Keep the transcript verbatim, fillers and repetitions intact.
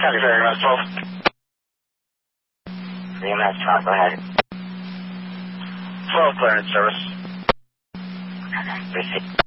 Copy, very much, twelve. E M S twelve, go ahead. twelve, clearance service. Okay, receive.